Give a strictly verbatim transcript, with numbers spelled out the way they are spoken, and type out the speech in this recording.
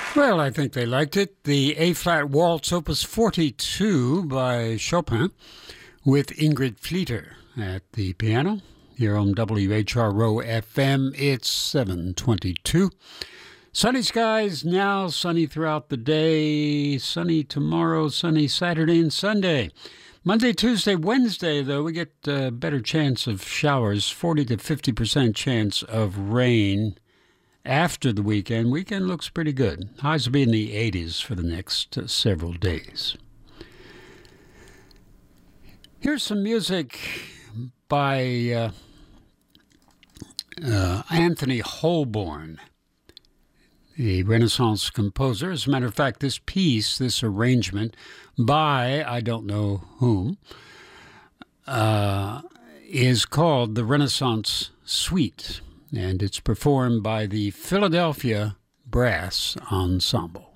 Well, I think they liked it. The A-flat Waltz, Opus forty-two by Chopin, with Ingrid Fleeter at the piano. Here on W H R O F M, it's seven twenty-two. Sunny skies now, sunny throughout the day, sunny tomorrow, sunny Saturday and Sunday. Monday, Tuesday, Wednesday, though, we get a better chance of showers, forty to fifty percent chance of rain after the weekend. Weekend looks pretty good. Highs will be in the eighties for the next uh, several days. Here's some music by uh, uh, Anthony Holborn, the Renaissance composer. As a matter of fact, this piece, this arrangement by I don't know whom, uh, is called the Renaissance Suite, and it's performed by the Philadelphia Brass Ensemble.